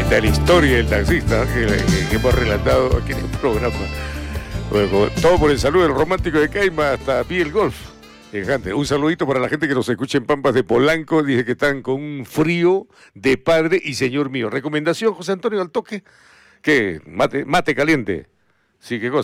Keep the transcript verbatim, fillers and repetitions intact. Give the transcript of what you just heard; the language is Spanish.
de la historia del taxista que, que hemos relatado aquí en el programa. Bueno, todo por el saludo del romántico de Caima hasta Pie el Golf. Dejante. Un saludito para la gente que nos escucha en Pampas de Polanco. Dice que están con un frío de padre y señor mío. Recomendación, José Antonio, al toque. ¿Qué? Mate, mate caliente. Sí, qué cosa.